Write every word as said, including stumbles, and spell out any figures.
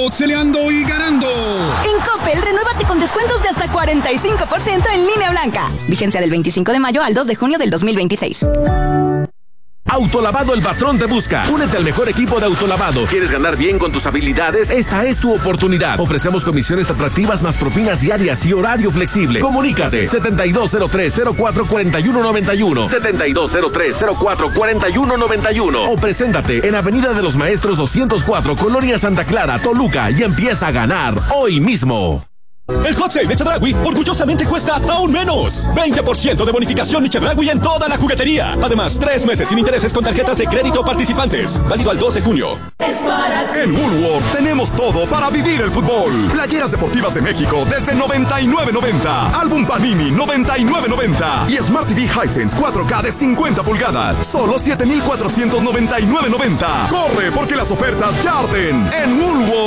boxeleando y ganando. En Coppel, renuévate con descuentos de hasta cuarenta y cinco por ciento en línea blanca. Vigencia del veinticinco de mayo al dos de junio del dos mil veintiséis. Autolavado El Patrón te busca. Únete al mejor equipo de autolavado. ¿Quieres ganar bien con tus habilidades? Esta es tu oportunidad. Ofrecemos comisiones atractivas más propinas diarias y horario flexible. Comunícate setenta y dos cero tres cero cuatro cuarenta y uno noventa y uno, setenta y dos cero tres cero cuatro cuarenta y uno noventa y uno o preséntate en Avenida de los Maestros doscientos cuatro, Colonia Santa Clara, Toluca, y empieza a ganar hoy mismo. El Hot Sale de Chedraui orgullosamente cuesta aún menos. veinte por ciento de bonificación de Chedraui en toda la juguetería. Además, tres meses sin intereses con tarjetas de crédito participantes. Válido al dos de junio. En Woolworth tenemos todo para vivir el fútbol. Playeras deportivas de México desde noventa y nueve noventa. Álbum Panini noventa y nueve noventa. Y Smart T V Hisense cuatro K de cincuenta pulgadas. Solo siete mil cuatrocientos noventa y nueve noventa. Corre porque las ofertas ya arden en Woolworth.